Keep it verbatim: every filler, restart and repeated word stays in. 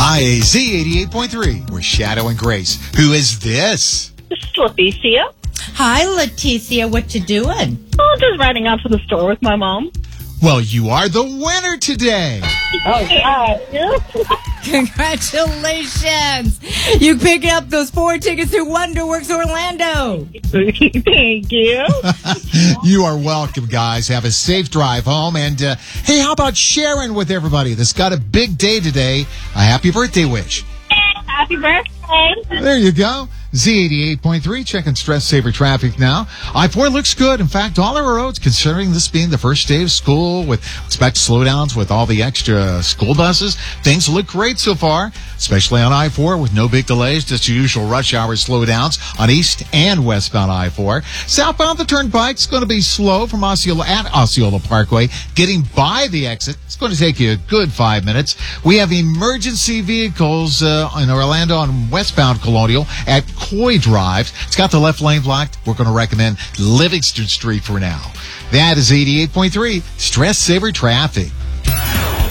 Hi, Z eighty-eight point three. We're Shadow and Grace. Who is this? This is Leticia. Hi, Leticia. What you doing? Oh, just riding out to the store with my mom. Well, you are the winner today. Oh, God. Congratulations. You picked up those four tickets to Wonderworks Orlando. Thank you. You are welcome, guys. Have a safe drive home. And, uh, hey, how about sharing with everybody that's got a big day today? A happy birthday wish. Happy birthday. There you go. Z eighty-eight point three, checking stress saver traffic now. I four looks good. In fact, all our roads, considering this being the first day of school, with expect slowdowns with all the extra school buses, things look great so far, especially on I four with no big delays, just your usual rush hour slowdowns on east and westbound I four. Southbound the turnpike's going to be slow from Osceola at Osceola Parkway. Getting by the exit, it's going to take you a good five minutes. We have emergency vehicles uh, in Orlando on westbound Colonial at Coy Drive. It's got the left lane blocked. We're going to recommend Livingston Street for now. That is eighty-eight point three Stress Saver Traffic.